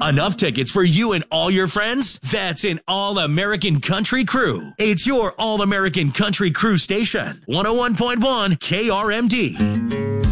Enough tickets for you and all your friends? That's an All-American Country Crew. It's your All-American Country Crew station. 101.1 KRMD.